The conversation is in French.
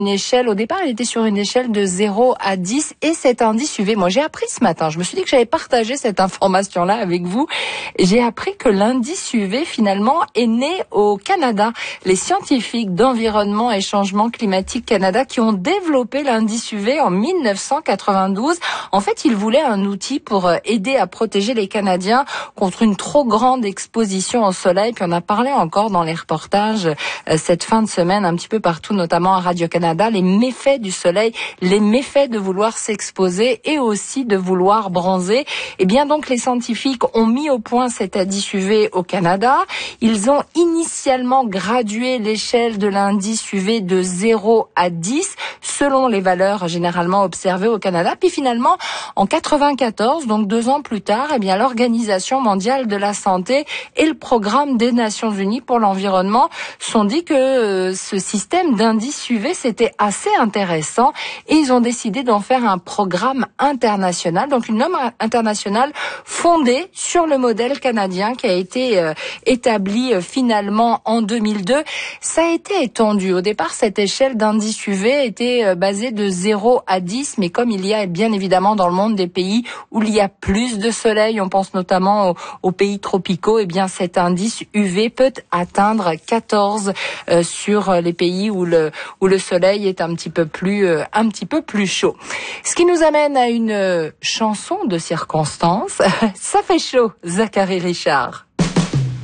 une échelle, au départ, elle était sur une échelle de 0 à 10 et cet indice UV, moi j'ai appris ce matin, je me suis dit que j'allais partager cette information-là avec vous. J'ai appris que l'indice UV finalement est né au Canada. Les scientifiques d'Environnement et Changement Climatique Canada qui ont développé l'indice UV en 1992. En fait, ils voulaient un outil pour aider à protéger les Canadiens contre une trop grande exposition au soleil. Puis on a parlé encore dans les reportages cette fin de semaine un petit peu partout, notamment à Radio-Canada, les méfaits du soleil, les méfaits de vouloir s'exposer et aussi de vouloir bronzer. Et bien donc les scientifiques ont mis au point cet indice UV au Canada. Ils ont initialement gradué l'échelle de l'indice UV de 0 à 10 selon les valeurs généralement observées au Canada. Puis finalement, en 94, donc 2 ans plus tard, eh bien l'Organisation mondiale de la santé et le Programme des Nations unies pour l'environnement sont dit que ce système d'indice UV c'était assez intéressant et ils ont décidé d'en faire un programme international, donc une norme internationale fondée sur le modèle canadien qui a été établi finalement en 2002. Ça a été étendu. Au départ, cette échelle d'indice UV était basée de 0 à 10, mais comme il y a bien évidemment dans le monde des pays où il y a plus de soleil, on pense notamment aux pays tropicaux, et bien cet indice UV peut atteindre 14 sur les pays où le soleil est un petit peu plus chaud. Ce qui nous amène à une chanson de circonstance. Ça fait chaud, Zachary Richard.